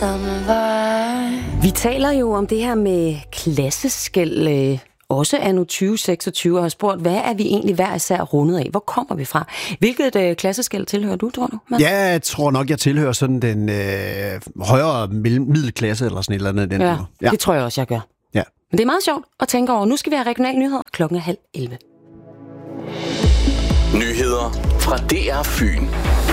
samme vej. Vi taler jo om det her med klasseskel, også anno 2026, og har spurgt, hvad er vi egentlig hver især rundet af? Hvor kommer vi fra? Hvilket klasseskel tilhører du, tror du? Mads? Ja, jeg tror nok, jeg tilhører sådan den højere middelklasse eller sådan et eller andet. Ja, det tror jeg også, jeg gør. Ja. Men det er meget sjovt at tænke over. Nu skal vi have regionale nyheder. 10:30. Nyheder fra DR Fyn.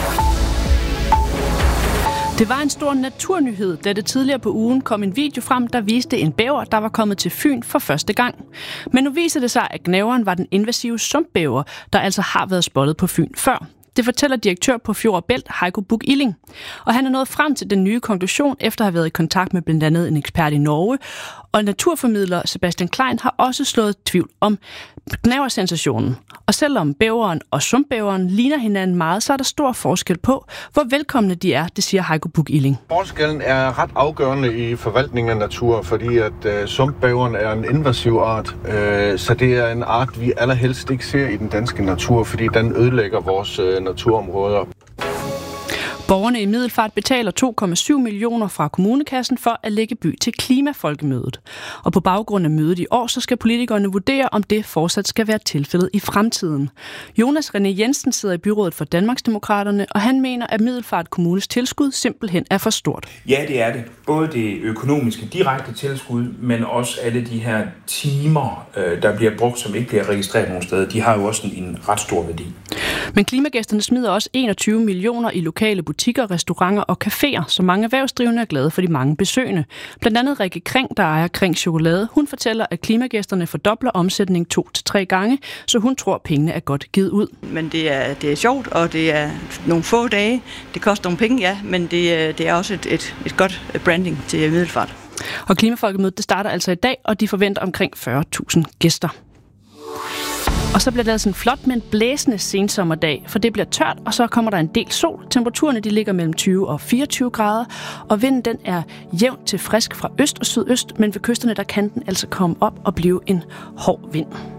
Det var en stor naturnyhed, da det tidligere på ugen kom en video frem, der viste en bæver, der var kommet til Fyn for første gang. Men nu viser det sig, at gnaveren var den invasive sumpbæver, der altså har været spottet på Fyn før. Det fortæller direktør på Fjord og Bælt, Heiko Buch Illing. Og han er nået frem til den nye konklusion, efter at have været i kontakt med blandt andet en ekspert i Norge. Og naturformidler Sebastian Klein har også slået tvivl om gnaversensationen. Og selvom bæveren og sumpbæveren ligner hinanden meget, så er der stor forskel på, hvor velkomne de er, det siger Heiko Buch Illing. Forskellen er ret afgørende i forvaltningen af natur, fordi at sumpbæveren er en invasiv art. Så det er en art, vi allerhelst ikke ser i den danske natur, fordi den ødelægger vores naturområder. Borgerne i Middelfart betaler 2,7 millioner fra kommunekassen for at lægge by til klimafolkemødet. Og på baggrund af mødet i år, så skal politikerne vurdere, om det fortsat skal være tilfældet i fremtiden. Jonas René Jensen sidder i byrådet for Danmarksdemokraterne, og han mener, at Middelfart Kommunes tilskud simpelthen er for stort. Ja, det er det. Både det økonomiske direkte tilskud, men også alle de her timer, der bliver brugt, som ikke bliver registreret nogen steder, de har jo også en ret stor værdi. Men klimagæsterne smider også 21 millioner i lokale butikker, restauranter og caféer, så mange erhvervsdrivende er glade for de mange besøgende. Blandt andet Rikke Kring, der ejer Kring Chokolade. Hun fortæller, at klimagæsterne fordobler omsætning 2-3 gange, så hun tror, pengene er godt givet ud. Men det er sjovt, og det er nogle få dage. Det koster nogle penge, ja, men det er også et godt branding til Middelfart. Og klimafolkemødet det starter altså i dag, og de forventer omkring 40.000 gæster. Og så bliver det altså en flot, men blæsende sensommerdag, for det bliver tørt, og så kommer der en del sol. Temperaturerne de ligger mellem 20 og 24 grader, og vinden den er jævnt til frisk fra øst og sydøst, men ved kysterne der kan den altså komme op og blive en hård vind.